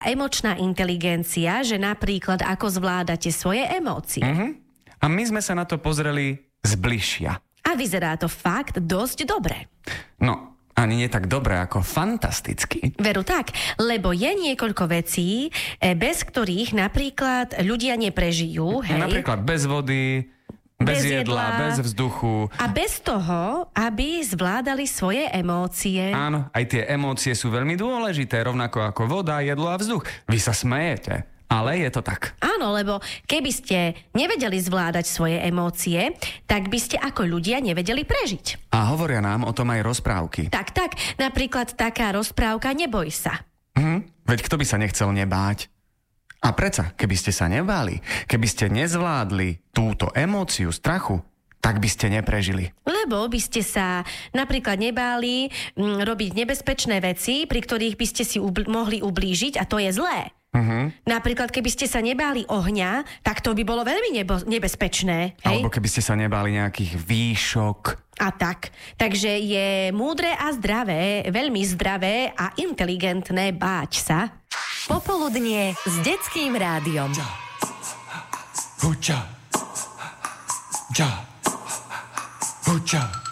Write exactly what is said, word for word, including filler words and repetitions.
emočná inteligencia, že napríklad ako zvládate svoje emócie. Uh-huh. A my sme sa na to pozreli zbližšia. A vyzerá to fakt dosť dobre. No, ani nie tak dobre, ako fantasticky. Veru tak, lebo je niekoľko vecí, bez ktorých napríklad ľudia neprežijú. Hej? Napríklad bez vody, bez, bez jedla, jedla, bez vzduchu. A bez toho, aby zvládali svoje emócie. Áno, aj tie emócie sú veľmi dôležité, rovnako ako voda, jedlo a vzduch. Vy sa smejete. Ale je to tak. Áno, lebo keby ste nevedeli zvládať svoje emócie, tak by ste ako ľudia nevedeli prežiť. A hovoria nám o tom aj rozprávky. Tak, tak. Napríklad taká rozprávka Neboj sa. Hm, veď kto by sa nechcel nebáť? A predsa, keby ste sa nebáli, keby ste nezvládli túto emóciu strachu, tak by ste neprežili. Lebo by ste sa napríklad nebáli m, robiť nebezpečné veci, pri ktorých by ste si ubl- mohli ublížiť, a to je zlé. Uh-huh. Napríklad, keby ste sa nebáli ohňa, tak to by bolo veľmi nebo- nebezpečné. Hej? Alebo keby ste sa nebáli nejakých výšok. A tak. Takže je múdre a zdravé, veľmi zdravé a inteligentné báť sa. Popoludnie s Detským rádiom. Ja. Huča. Ja. Huča.